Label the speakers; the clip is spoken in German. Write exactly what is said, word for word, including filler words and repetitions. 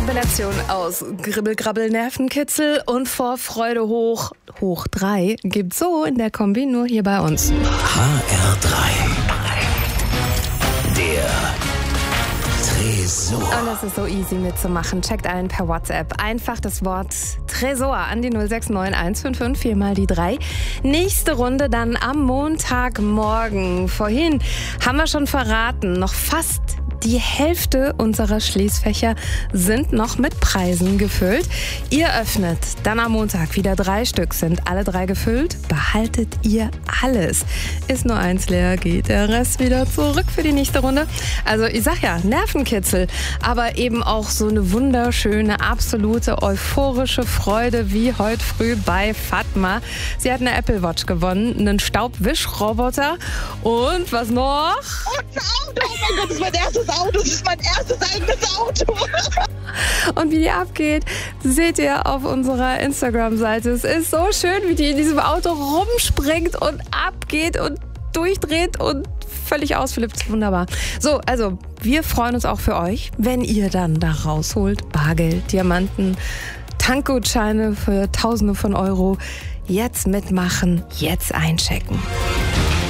Speaker 1: Kombination aus Gribbel, Grabbel, Nervenkitzel und Vorfreude hoch, hoch drei gibt's so in der Kombi nur hier bei uns.
Speaker 2: H R drei. Der Tresor.
Speaker 1: Und das ist so easy mitzumachen. Checkt ein per WhatsApp. Einfach das Wort Tresor an die null sechs neun eins fünf fünf vier mal die drei. Nächste Runde dann am Montagmorgen. Vorhin haben wir schon verraten, noch fast die Hälfte unserer Schließfächer sind noch mit Preisen gefüllt. Ihr öffnet dann am Montag wieder drei Stück. Sind alle drei gefüllt, behaltet ihr alles. Ist nur eins leer, geht der Rest wieder zurück für die nächste Runde. Also ich sag ja, Nervenkitzel, aber eben auch so eine wunderschöne, absolute euphorische Freude wie heute früh bei Fatma. Sie hat eine Apple Watch gewonnen, einen Staubwischroboter und was noch?
Speaker 3: Und ein Auto! Oh mein Gott, das ist mein erstes Auto! Das ist mein erstes eigenes Auto!
Speaker 1: Und wie die abgeht, seht ihr auf unserer Instagram-Seite. Es ist so schön, wie die in diesem Auto rumspringt und abgeht und durchdreht und völlig ausflippt. Wunderbar. So, also wir freuen uns auch für euch, wenn ihr dann da rausholt. Bargeld, Diamanten, Tankgutscheine für Tausende von Euro. Jetzt mitmachen, jetzt einchecken.